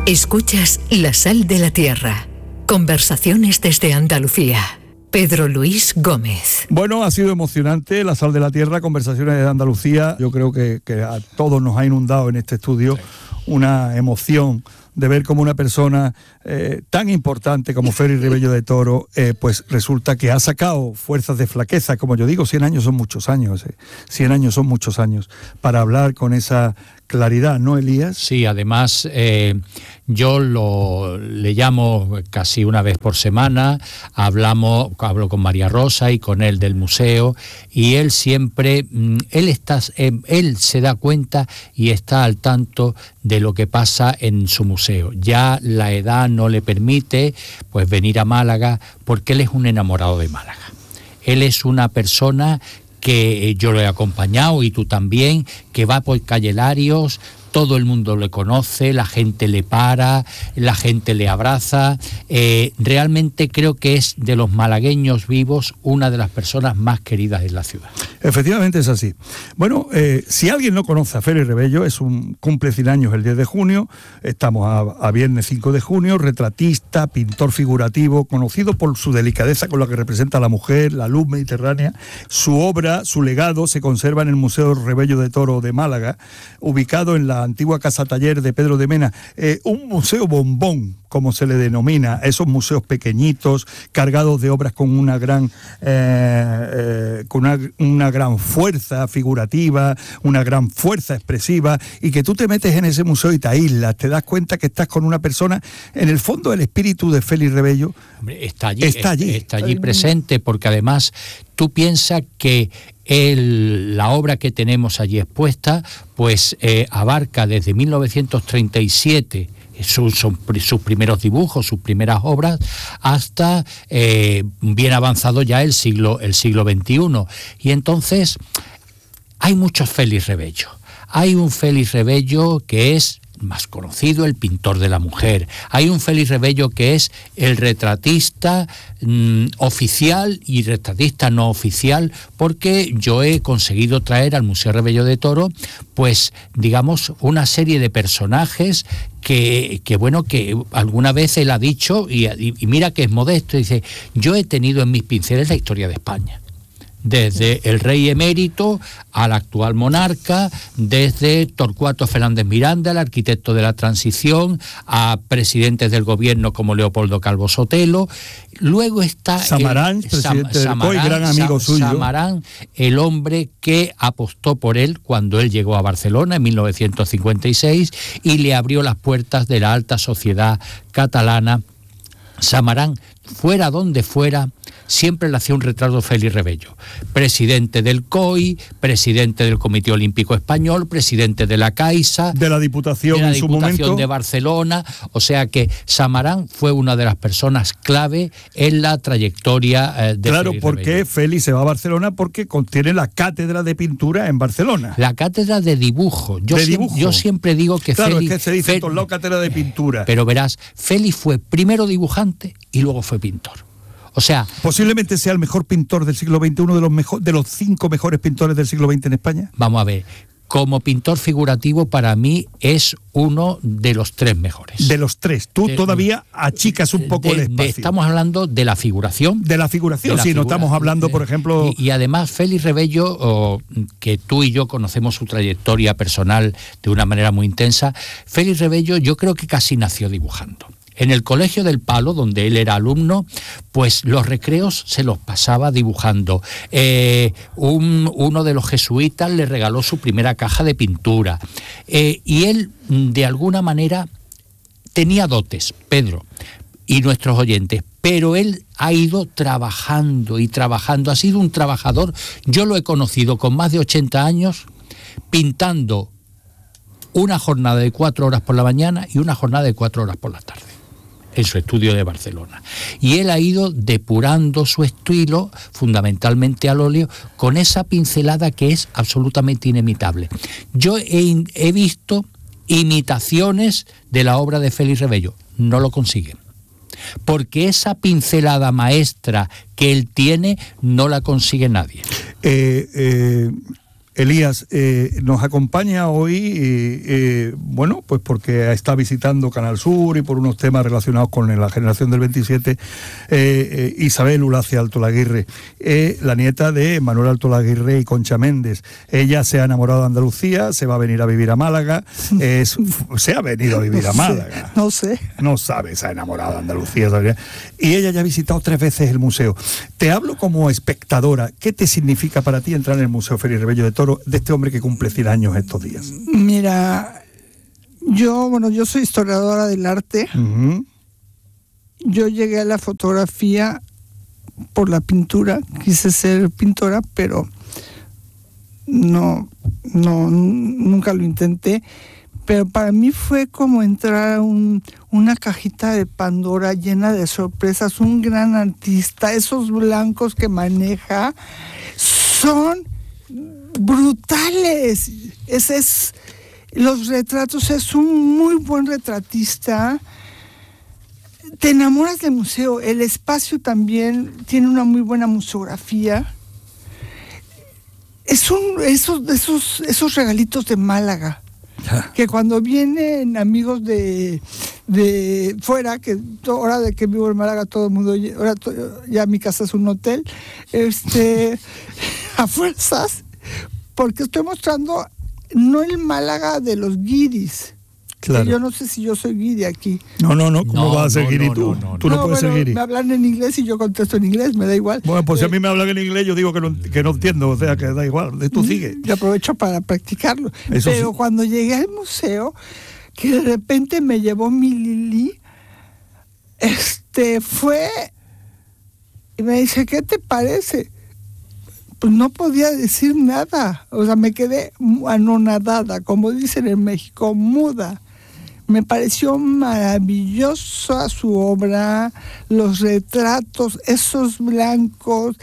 Escuchas La Sal de la Tierra. Conversaciones desde Andalucía. Pedro Luis Gómez. Bueno, ha sido emocionante La Sal de la Tierra, conversaciones de Andalucía. Yo creo que a todos nos ha inundado en este estudio una emoción de ver cómo una persona tan importante como Félix Rebello de Toro, pues resulta que ha sacado fuerzas de flaqueza. Como yo digo, 100 años son muchos años, 100 años son muchos años, para hablar con esa claridad, ¿no, Elías? Sí, además yo le llamo casi una vez por semana, hablo con María Rosa y con él del museo, y él siempre, él se da cuenta y está al tanto de lo que pasa en su museo. Ya la edad no le permite pues venir a Málaga, porque él es un enamorado de Málaga. Él es una persona que yo lo he acompañado, y tú también, que va por calle Larios, todo el mundo le conoce, la gente le para, la gente le abraza. Realmente creo que es de los malagueños vivos una de las personas más queridas en la ciudad. Efectivamente es así. Bueno, si alguien no conoce a Félix Rebello, cumple 100 años el 10 de junio, estamos a viernes 5 de junio, retratista, pintor figurativo, conocido por su delicadeza con la que representa a la mujer, la luz mediterránea. Su obra, su legado, se conserva en el Museo Rebello de Toro de Málaga, ubicado en la antigua casa taller de Pedro de Mena, un museo bombón, como se le denomina, esos museos pequeñitos, cargados de obras con una gran fuerza figurativa, una gran fuerza expresiva, y que tú te metes en ese museo y te aíslas, te das cuenta que estás con una persona. En el fondo, el espíritu de Félix Rebello está allí presente, porque además tú piensas que la obra que tenemos allí expuesta pues abarca desde 1937 sus primeros dibujos, sus primeras obras, hasta bien avanzado ya el siglo XXI. Y entonces hay muchos Félix Rebello. Hay un Félix Rebello que es más conocido, el pintor de la mujer. Hay un Félix Rebello que es el retratista oficial y retratista no oficial, porque yo he conseguido traer al Museo Rebello de Toro, pues digamos, una serie de personajes que alguna vez él ha dicho, y mira que es modesto, dice: yo he tenido en mis pinceles la historia de España, desde el rey emérito al actual monarca, desde Torcuato Fernández Miranda, el arquitecto de la transición, a presidentes del gobierno como Leopoldo Calvo Sotelo. Luego está Samarán, presidente del COI, gran amigo suyo. Samarán, el hombre que apostó por él cuando él llegó a Barcelona en 1956 y le abrió las puertas de la alta sociedad catalana. Samarán, fuera donde fuera, siempre le hacía un retrato Félix Rebello. Presidente del COI, presidente del Comité Olímpico Español, presidente de la Caixa, de la Diputación en su momento, de Barcelona. O sea que Samarán fue una de las personas clave en la trayectoria de Claro, Félix porque Rebello. Félix se va a Barcelona porque contiene la cátedra de pintura en Barcelona. La cátedra de dibujo. Yo siempre digo que claro, Félix... es que se dice en todos lados cátedra de pintura. Pero verás, Félix fue primero dibujante y luego fue pintor. O sea, posiblemente sea el mejor pintor del siglo XXI, de los 5 mejores pintores del siglo XX en España. Vamos a ver, como pintor figurativo para mí es uno de los 3 mejores. De los 3, tú todavía achicas un poco el espacio. Estamos hablando de la figuración. De la figuración, sí, no estamos hablando, por ejemplo... Y además Félix Rebello, que tú y yo conocemos su trayectoria personal de una manera muy intensa, Félix Rebello yo creo que casi nació dibujando. En el Colegio del Palo, donde él era alumno, pues los recreos se los pasaba dibujando. Uno de los jesuitas le regaló su primera caja de pintura. Y él, de alguna manera, tenía dotes, Pedro, y nuestros oyentes, pero él ha ido trabajando y trabajando. Ha sido un trabajador. Yo lo he conocido con más de 80 años, pintando una jornada de 4 horas por la mañana y una jornada de 4 horas por la tarde, en su estudio de Barcelona. Y él ha ido depurando su estilo, fundamentalmente al óleo, con esa pincelada que es absolutamente inimitable. Yo he visto imitaciones de la obra de Félix Rebello, no lo consiguen, porque esa pincelada maestra que él tiene no la consigue nadie. Elías, nos acompaña hoy, bueno, pues porque está visitando Canal Sur y por unos temas relacionados con la generación del 27, Isabel Ulacia Altolaguirre, la nieta de Manuel Altolaguirre y Concha Méndez. Ella se ha enamorado de Andalucía, se va a venir a vivir a Málaga, se ha venido a vivir a Málaga. No sé. No sabe, se ha enamorado de Andalucía. ¿Sabes? Y ella ya ha visitado 3 veces el museo. Te hablo como espectadora. ¿Qué te significa para ti entrar en el Museo Félix Rebello de Toro, de este hombre que cumple 100 años estos días? Mira, yo soy historiadora del arte. Uh-huh. Yo llegué a la fotografía por la pintura, quise ser pintora, pero nunca lo intenté. Pero para mí fue como entrar a una cajita de Pandora llena de sorpresas, un gran artista. Esos blancos que maneja son brutales. Los retratos, es un muy buen retratista. Te enamoras del museo. El espacio también tiene una muy buena museografía. Esos regalitos de Málaga, que cuando vienen amigos de fuera, que ahora de que vivo en Málaga todo el mundo, ahora ya mi casa es un hotel, a fuerzas, porque estoy mostrando no el Málaga de los guiris. Claro. Yo no sé si yo soy guiri aquí. No, ¿cómo vas a ser guiri tú? Tú no puedes ser guiri. Me hablan en inglés y yo contesto en inglés, me da igual. Bueno, pues si a mí me hablan en inglés, yo digo que no entiendo, o sea, que da igual, tú sigue. Yo aprovecho para practicarlo. Eso pero sí. Cuando llegué al museo, que de repente me llevó mi Lili, fue y me dice, ¿qué te parece? Pues no podía decir nada, o sea, me quedé anonadada, como dicen en México, muda. Me pareció maravillosa su obra, los retratos, esos blancos.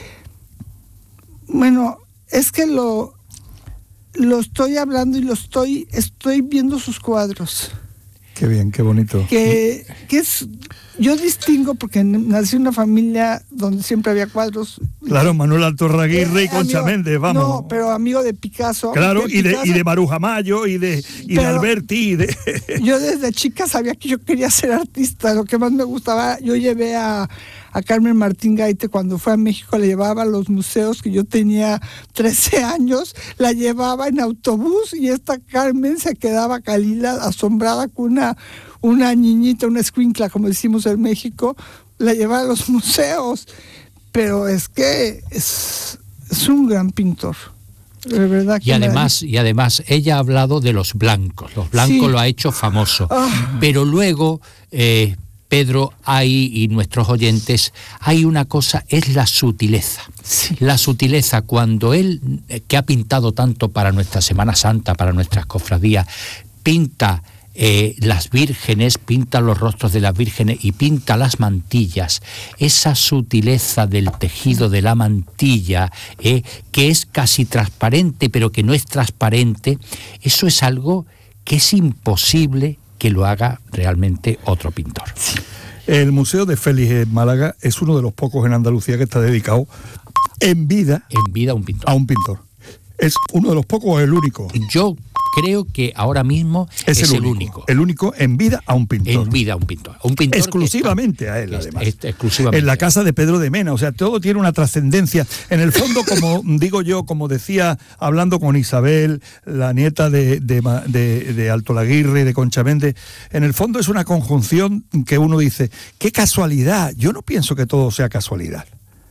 Bueno, es que lo estoy hablando y estoy viendo sus cuadros. Qué bien, qué bonito. Que yo distingo, porque nací en una familia donde siempre había cuadros. Claro, Manuel Altolaguirre y Concha Méndez, vamos. No, pero amigo de Picasso. Claro, y de Maruja Mayo, y de Alberti, Yo desde chica sabía que yo quería ser artista, lo que más me gustaba. Yo llevé a Carmen Martín Gaite cuando fue a México, la llevaba a los museos, que yo tenía 13 años, la llevaba en autobús y esta Carmen se quedaba Calila asombrada con una niñita, una escuincla, como decimos en México, la llevaba a los museos. Pero es que es un gran pintor. De verdad que y además ella ha hablado de los blancos. Los blancos sí. Lo ha hecho famoso. Pero luego, Pedro, y nuestros oyentes, hay una cosa, es la sutileza. Sí. La sutileza, cuando él, que ha pintado tanto para nuestra Semana Santa, para nuestras cofradías, pinta las vírgenes, pinta los rostros de las vírgenes y pinta las mantillas, esa sutileza del tejido de la mantilla, que es casi transparente pero que no es transparente, eso es algo que es imposible que lo haga realmente otro pintor. Sí. El Museo de Félix en Málaga es uno de los pocos en Andalucía que está dedicado en vida a un pintor. Es uno de los pocos o el único. Yo creo que ahora mismo es el único. El único en vida a un pintor. En vida a un pintor. Un pintor exclusivamente a él, además. Exclusivamente. En la casa de Pedro de Mena. O sea, todo tiene una trascendencia. En el fondo, como digo yo, como decía, hablando con Isabel, la nieta de Altolaguirre y de Concha Méndez, en el fondo es una conjunción que uno dice, qué casualidad. Yo no pienso que todo sea casualidad.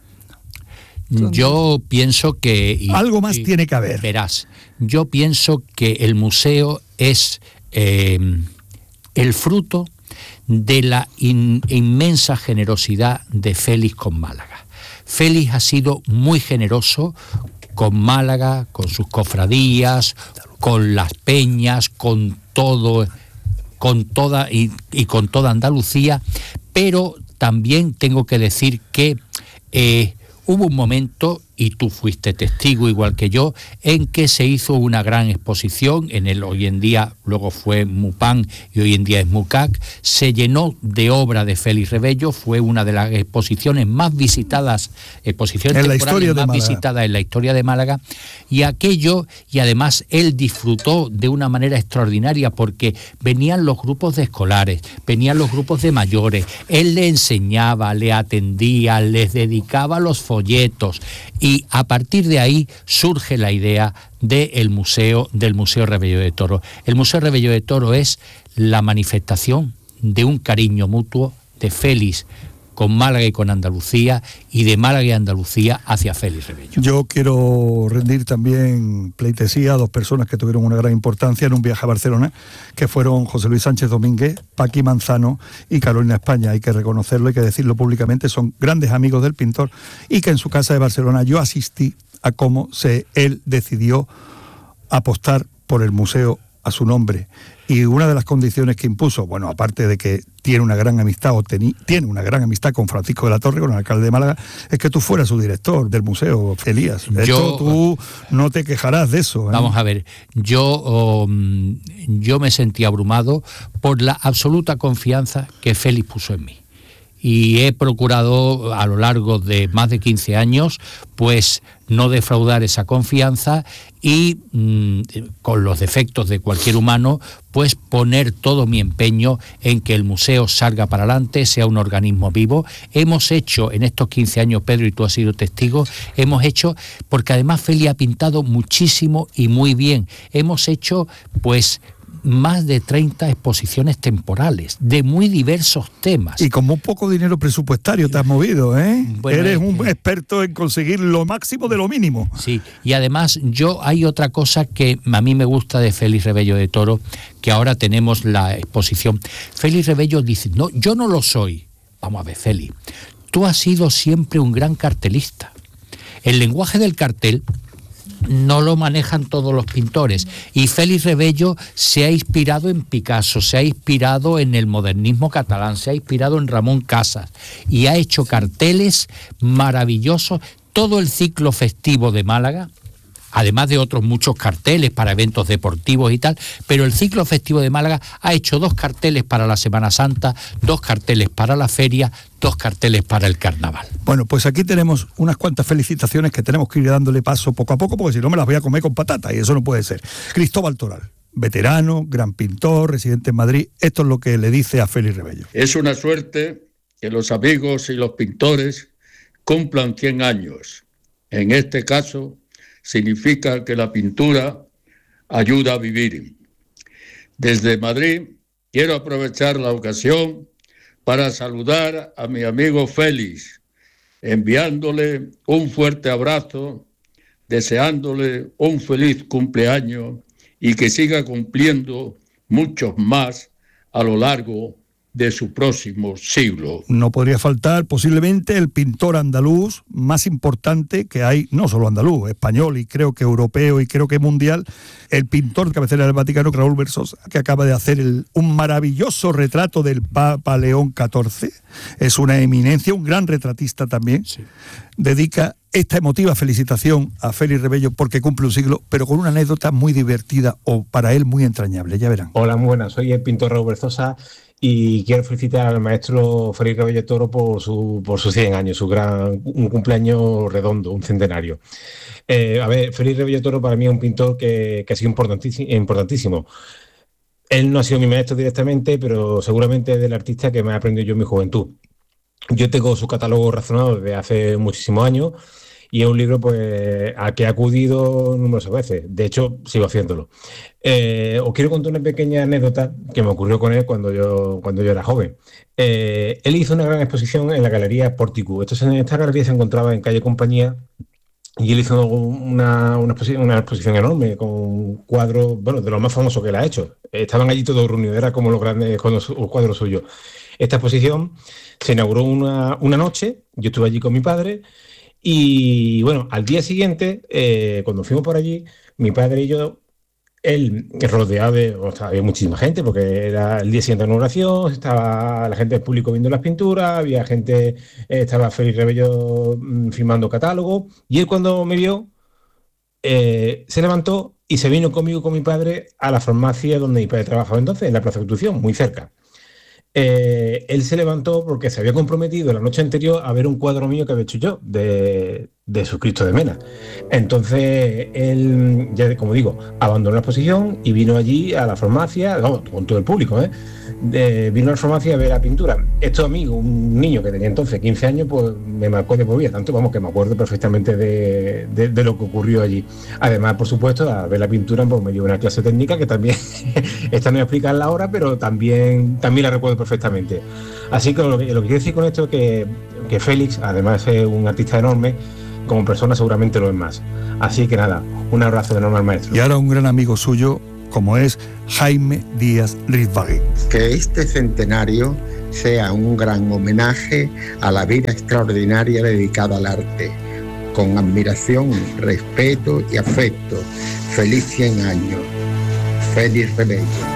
Yo pienso que... algo más tiene que haber. Verás, yo pienso que el museo es el fruto de la inmensa generosidad de Félix con Málaga. Félix ha sido muy generoso con Málaga, con sus cofradías, con las peñas, con todo, con toda Andalucía, pero también tengo que decir que hubo un momento y tú fuiste testigo igual que yo, en que se hizo una gran exposición en el hoy en día, luego fue MUPAN y hoy en día es MUCAC, se llenó de obra de Félix Rebello, fue una de las exposiciones más visitadas, exposiciones en temporales más visitadas en la historia de Málaga, y aquello, y además él disfrutó de una manera extraordinaria porque venían los grupos de escolares, venían los grupos de mayores, él le enseñaba, le atendía, les dedicaba los folletos, y a partir de ahí surge la idea del Museo Rebello de Toro. El Museo Rebello de Toro es la manifestación de un cariño mutuo de Félix con Málaga y con Andalucía, y de Málaga y Andalucía hacia Félix Rebello. Yo quiero rendir también pleitesía a dos personas que tuvieron una gran importancia en un viaje a Barcelona, que fueron José Luis Sánchez Domínguez, Paqui Manzano y Carolina España. Hay que reconocerlo, hay que decirlo públicamente, son grandes amigos del pintor, y que en su casa de Barcelona yo asistí a cómo él decidió apostar por el museo a su nombre. Y una de las condiciones que impuso, bueno, aparte de que tiene una gran amistad tiene una gran amistad con Francisco de la Torre, con el alcalde de Málaga, es que tú fueras su director del museo, Elías. Esto tú no te quejarás de eso, ¿eh? Vamos a ver, yo me sentí abrumado por la absoluta confianza que Félix puso en mí. Y he procurado a lo largo de más de 15 años pues no defraudar esa confianza y con los defectos de cualquier humano pues poner todo mi empeño en que el museo salga para adelante, sea un organismo vivo. Hemos hecho en estos 15 años, Pedro, y tú has sido testigo, hemos hecho, porque además Félix ha pintado muchísimo y muy bien, hemos hecho pues más de 30 exposiciones temporales de muy diversos temas. Y con muy poco dinero presupuestario te has movido, ¿eh? Bueno, eres un experto en conseguir lo máximo de lo mínimo. Sí, y además hay otra cosa que a mí me gusta de Félix Rebello de Toro, que ahora tenemos la exposición. Félix Rebello dice, no, yo no lo soy. Vamos a ver, Félix, tú has sido siempre un gran cartelista. El lenguaje del cartel no lo manejan todos los pintores, y Félix Rebello se ha inspirado en Picasso, se ha inspirado en el modernismo catalán, se ha inspirado en Ramón Casas, y ha hecho carteles maravillosos. Todo el ciclo festivo de Málaga, además de otros muchos carteles para eventos deportivos y tal, pero el ciclo festivo de Málaga ha hecho 2 carteles para la Semana Santa, 2 carteles para la feria, 2 carteles para el carnaval. Bueno, pues aquí tenemos unas cuantas felicitaciones que tenemos que ir dándole paso poco a poco, porque si no me las voy a comer con patata, y eso no puede ser. Cristóbal Toral, veterano, gran pintor, residente en Madrid, esto es lo que le dice a Félix Rebello. Es una suerte que los amigos y los pintores cumplan 100 años. En este caso, significa que la pintura ayuda a vivir. Desde Madrid quiero aprovechar la ocasión para saludar a mi amigo Félix, enviándole un fuerte abrazo, deseándole un feliz cumpleaños y que siga cumpliendo muchos más a lo largo de su próximo siglo. No podría faltar posiblemente el pintor andaluz más importante que hay, no solo andaluz, español y creo que europeo y creo que mundial, el pintor cabecera del Vaticano, Raúl Versosa, que acaba de hacer un maravilloso retrato del Papa León XIV. Es una eminencia, un gran retratista también. Sí. Dedica esta emotiva felicitación a Félix Rebello porque cumple un siglo, pero con una anécdota muy divertida o para él muy entrañable, ya verán. Hola, muy buenas, soy el pintor Raúl Versosa y quiero felicitar al maestro Félix Rebello Toro por sus 100 años, un cumpleaños redondo, un centenario. Félix Rebello Toro para mí es un pintor que ha sido importantísimo. Él no ha sido mi maestro directamente, pero seguramente es del artista que me ha aprendido yo en mi juventud. Yo tengo su catálogo razonado desde hace muchísimos años y es un libro pues al que he acudido numerosas veces. De hecho, sigo haciéndolo. Os quiero contar una pequeña anécdota que me ocurrió con él cuando yo era joven. Él hizo una gran exposición en la Galería Porticu. Esta galería se encontraba en calle Compañía y él hizo una exposición enorme con cuadros, bueno, de los más famosos que él ha hecho. Estaban allí todos reunidos, era como los grandes cuadros suyos. Esta exposición se inauguró una noche, yo estuve allí con mi padre y bueno, al día siguiente, cuando fuimos por allí, mi padre y yo él rodeado de, había muchísima gente, porque era el día siguiente de la inauguración, estaba la gente del público viendo las pinturas, había gente, estaba Félix Rebello firmando catálogo, y él cuando me vio, se levantó y se vino conmigo con mi padre a la farmacia donde mi padre trabajaba entonces, en la Plaza de Constitución, muy cerca. Él se levantó porque se había comprometido la noche anterior a ver un cuadro mío que había hecho yo de Jesucristo de Mena. Entonces él, ya como digo, abandonó la exposición y vino allí a la farmacia, con todo el público, vino a la farmacia a ver la pintura. Esto a mí, un niño que tenía entonces 15 años, pues me marcó de por vida, tanto que me acuerdo perfectamente de lo que ocurrió allí. Además, por supuesto, a ver la pintura, pues me dio una clase técnica que también, esta no voy a explicarla ahora, pero también la recuerdo perfectamente. Así que lo que quiero decir con esto es que Félix, además es un artista enorme, como persona seguramente lo es más. Así que nada, un abrazo enorme al maestro. Y ahora un gran amigo suyo, como es Jaime Díaz Rizbagui. Que este centenario sea un gran homenaje a la vida extraordinaria dedicada al arte. Con admiración, respeto y afecto. Feliz 100 años. Félix Rebello.